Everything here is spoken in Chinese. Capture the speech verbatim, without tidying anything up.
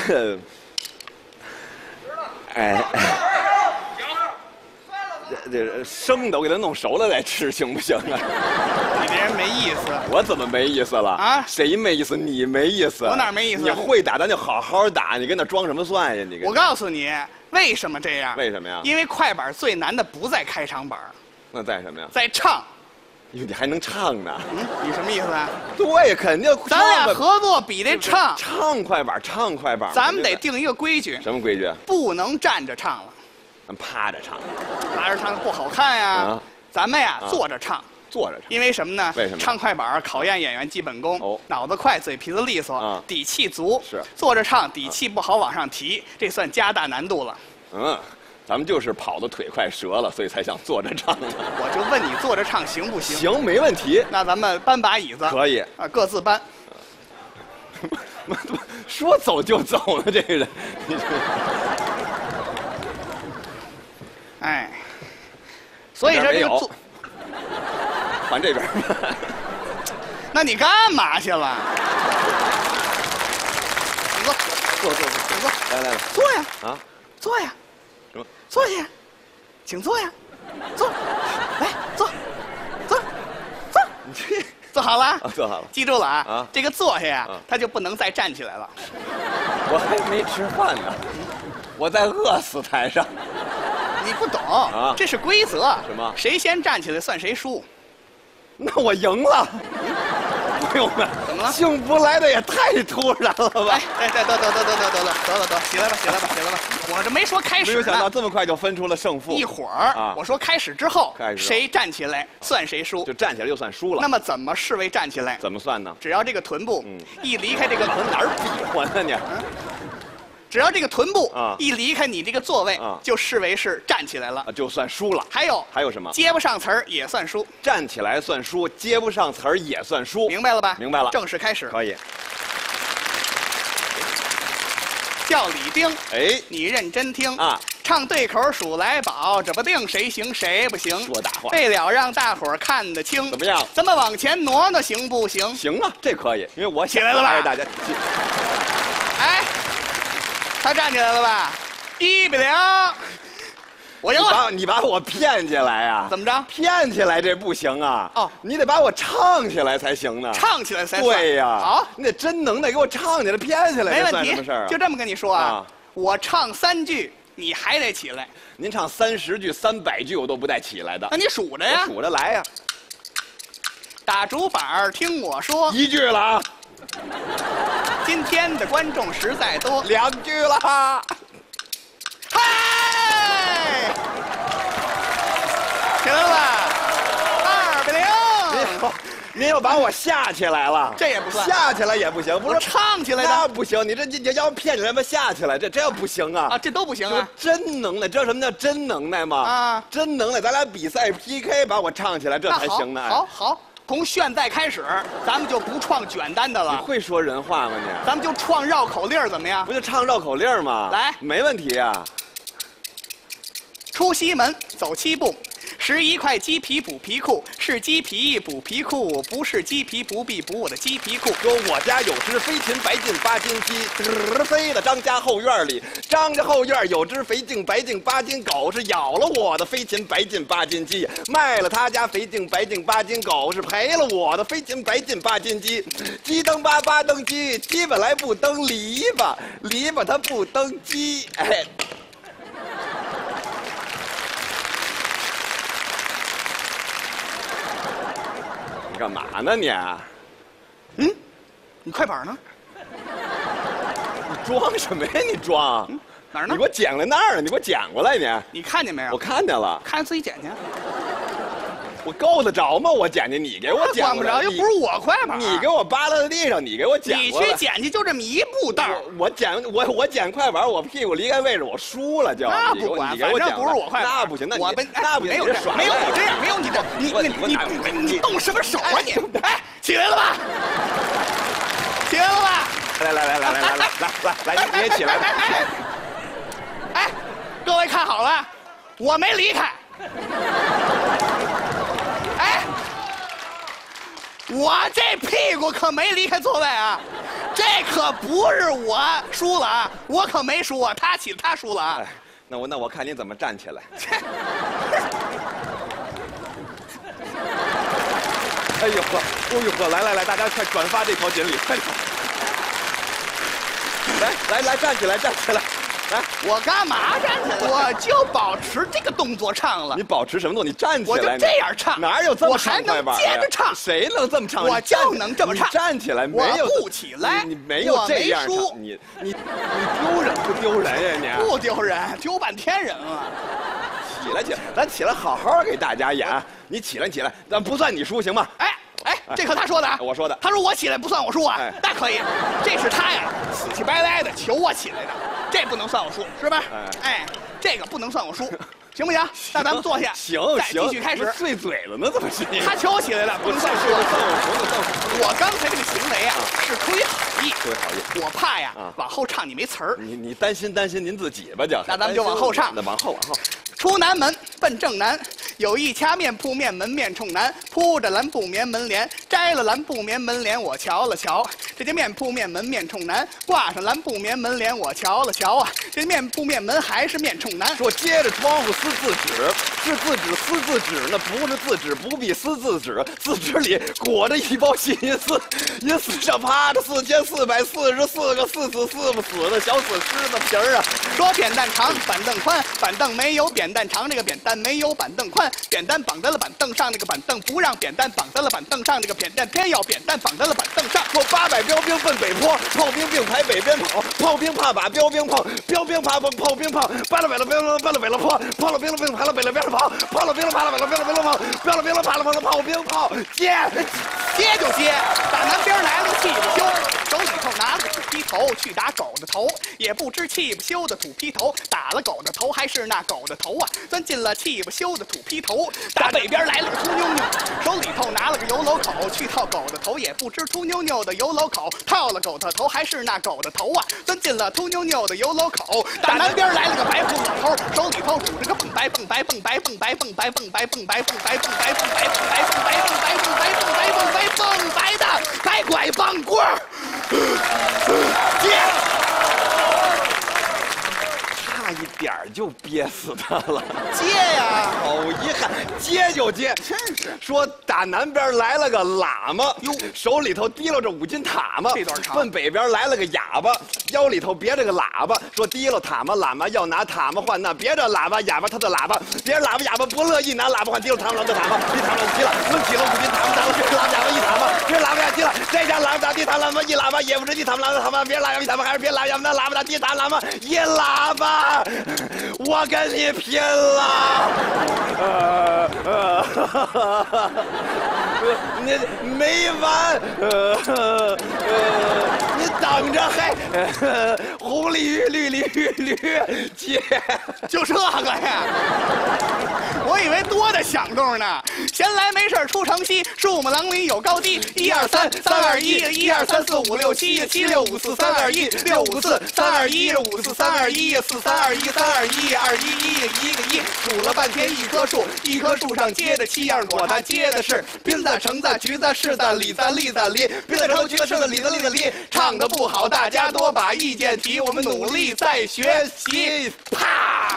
哎，这这生的我给它弄熟了再吃，行不行啊？ 你这人没意思。 我怎么没意思了啊？ 谁没意思？你没意思。 我哪没意思？ 你会打，咱就好好打，你跟那装什么蒜呀？你跟我告诉你，为什么这样？ 为什么呀？ 因为快板最难的不在开场板， 那在什么呀？ 在唱。 哟，你还能唱呢？ 嗯，你什么意思啊？ 对，肯定。 咱俩合作比这唱， 唱快板，唱快板。 咱们得定一个规矩。 什么规矩？ 不能站着唱了， 咱趴着唱。 趴着唱不好看呀。 啊、 咱们呀， 啊、 坐着唱。 坐着唱。 因为什么呢？ 为什么？ 唱快板考验演员基本功。 哦。 脑子快，嘴皮子利索， 啊、 底气足。 是。 坐着唱，底气不好往上提，这算加大难度了。 嗯。咱们就是跑的腿快折了，所以才想坐着唱的。 我就问你坐着唱行不行？ 行，没问题。 那咱们搬把椅子。 可以啊，各自搬。 说走就走呢，这个人。 哎，所以说这个坐， 还这边。 那你干嘛去了？坐坐坐坐坐，来来来， 坐呀！ 啊。 坐呀， 什么？ 坐下，请坐呀，坐，来坐，坐，坐。 你这坐好了？ 啊，坐好了。 记住了啊！ 啊， 这个坐下呀， 啊、 他就不能再站起来了。 我还没吃饭呢，我在饿死台上。 你不懂啊？ 这是规则。 什么？ 谁先站起来算谁输。 那我赢了。朋友们， 怎么了？ 幸福来的也太突然了吧！ 哎哎，得得得得得得得了，得了得，起来吧起来吧起来吧！我这没说开始， 没有想到这么快就分出了胜负。 一会儿啊，我说开始之后， 开始谁站起来算谁输， 就站起来就算输了。 那么怎么视为站起来？ 怎么算呢？ 只要这个臀部嗯一离开这个， 哪儿比划呢你？ 只要这个臀部啊一离开你这个座位啊， 就视为是站起来了， 就算输了。 还有还有什么？ 接不上词儿也算输。 站起来算输，接不上词儿也算输。 明白了吧？ 明白了。 正式开始。 可以。 叫李丁， 哎， 你认真听啊！ 唱对口数来宝，这不定谁行谁不行。 说大话。 为了让大伙儿看得清， 怎么样？ 咱们往前挪挪行不行？ 行啊，这可以，因为我起来了吧？ 大家。 哎，他站起来了吧？一比零，我赢了。 你把我骗起来啊？ 怎么着？ 骗起来这不行啊！ 哦， 你得把我唱起来才行呢。 唱起来才算。 对呀。 好， 你得真能耐给我唱起来，骗起来没问题。 什么事儿啊？ 就这么跟你说啊，我唱三句，你还得起来。 您唱三十句、三百句，我都不带起来的。 那你数着呀。 数着来呀。 打竹板听我说。 一句了啊。 今天的观众实在多。 两句了。 嗨，起来了吧？二比零。 您又把我吓起来了， 这也不算。 吓起来也不行，不是唱起来的。 那不行，你这你要骗起来吧，吓起来，这这不行啊！ 啊，这都不行啊！ 真能耐，知道什么叫真能耐吗？ 啊， 真能耐，咱俩比赛 P K， 把我唱起来，这才行呢。 好，好，从现在开始，咱们就不创简单的了。 你会说人话吗你？ 咱们就创绕口令，怎么样？ 不就唱绕口令吗？ 来， 没问题啊。 出西门走七步，十一块鸡皮补皮裤，是鸡皮补皮裤，不是鸡皮不必补我的鸡皮裤。 说我家有只飞禽白净八斤鸡，嘚飞到张家后院里，张家后院有只肥净白净八斤狗，是咬了我的飞禽白净八斤鸡，卖了他家肥净白净八斤狗，是赔了我的飞禽白净八斤鸡。鸡蹬八八蹬鸡，鸡本来不蹬篱笆，篱笆它不蹬鸡，哎。你干嘛呢你？ 嗯，你快板呢？ 你装什么呀？你装？ 嗯、哪儿呢？ 你给我捡来那儿呢？你给我捡过来你。 你看见没有？ 我看见了。 看自己捡去。 我够得着吗？我捡去，你给我捡。 管不着，又不是我快板。 你给我扒拉在地上，你给我捡。 你去捡去，就这么一步道。 我捡我我捡快板，我屁股离开位置，我输了就。 那不管，反正不是我快板。 那不行，那我们那不行， 没有这，没有你这样，没有你这，你你你你动什么手啊你？哎，起来了吧？起来了吧？ 来来来来来来来来来，你也起来。 哎哎，各位看好了，我没离开。哎，我这屁股可没离开座位啊！ 这可不是我输了啊，我可没输啊，他起的他输了啊。 哎，那我那我看你怎么站起来。哎呦呵，哎呦呵，来来来，大家快转发这条锦鲤，快点！来来来，站起来，站起来！来， 我干嘛站起来？我就保持这个动作唱了。 你保持什么动作？你站起来， 我就这样唱， 哪有这么我还能接着唱？ 谁能这么唱？ 我就能这么唱。 站起来，没有不起来， 你没有这样唱，你你你丢人不丢人呀？你不丢人，丢半天人了。 起来起来，咱起来好好给大家演。你起来起来，咱不算你输行吗？ 哎。哎，这可他说的啊！ 我说的。 他说我起来不算我输啊， 哎、 那可以。这是他呀，死乞白赖的求我起来的，这不能算我输，是吧？哎，哎这个不能算我输，行不行？那咱们坐下， 行， 再继续开始。 碎嘴了呢，怎么是？ 他求我起来了，不能算我输。我刚才这个行为啊，是出于好意。 出于好意。 我怕呀，往后唱你没词儿。 你你担心担心您自己吧，就。 那咱们就往后唱。 那往后往后。 出南门奔正南，有一掐面铺面门面冲南，铺着蓝布棉门帘，摘了蓝布棉门帘，我瞧了瞧，这件面铺面门面冲南，挂上蓝布棉门帘，我瞧了瞧啊，这面铺面门还是面冲南。 说接着窗户撕字纸，是字纸撕字纸，那不是字纸，不必撕字纸，字纸里裹着一包新银丝，银丝上趴着四千四百四十四个四死四不死的小死狮子皮儿啊。 说扁担长，板凳宽，板凳没有扁担长，这个扁担没有板凳宽，扁担绑在了板凳上，那个板凳不让扁担绑在了板凳上，这个扁担偏要扁担绑在了板凳上。 说八百标兵奔北坡，炮兵并排北边跑，炮兵怕把标兵碰，标兵怕把炮兵碰，扒了北了兵了搬了北了坡，炮了兵了兵了排了北了边了跑，炮了兵了爬了北了兵了兵了跑，标了兵了爬了跑了炮兵炮接接就接，打南边来了个气不休，手里头拿了个土坯头去打狗的头，也不知气不休的土坯头打了狗的头还是那狗的头啊，钻进了气不休的土坯头。打北边来了个秃妞妞，手里头拿了个油篓口去套狗的头，也不知秃妞妞的油篓口套了狗的头还是那狗的头啊，钻进了秃妞妞的油篓口。打南边来了个白胡老头，手里头拄着个蹦白蹦白蹦白蹦白蹦白蹦白蹦白蹦白蹦白蹦白蹦白蹦白蹦白蹦白蹦白蹦白蹦白的白拐棒棍儿，接。 差一点就憋死他了， 接呀！ 好遗憾，接就接， 真是。 说打南边来了个喇嘛， 哟， 手里头提溜着五斤塔嘛， 这段长。 奔北边来了个哑巴，腰里头别着个喇叭，说提溜塔嘛，喇嘛要拿塔嘛换那，别着喇叭，哑巴他的喇叭，别着喇叭，哑巴不乐意拿喇叭换，提溜塔嘛，啷的塔嘛，一塔嘛提了，抡起了五斤塔嘛，打了别喇叭哑巴一塔嘛，别喇叭哑提了，这家喇叭打地塔喇嘛一喇叭，也不知地塔嘛啷的塔嘛，别喇叭一塔嘛，还是别喇叭哑巴那喇叭打地塔喇嘛一喇叭。我跟你拼了！呃呃，你没完！呃呃，你等着还呃红鲤鱼绿鲤鱼绿姐， 就这个呀！我以为多大响动呢。闲来没事出城西，树木廊里有高低。一二三，三二一，一二三四五六七，七六五四三二一，六五四三二一，五四三二一，四三二一，三二一，二一一，一个一。数了半天一棵树，一棵树上结的七样果，它结的是槟子、橙子、橘子、柿子、李子、栗子、梨。槟子、橙子、橘子、柿子、李子、栗子、梨。唱得不好，大家多把意见提，我们努力再学习。啪！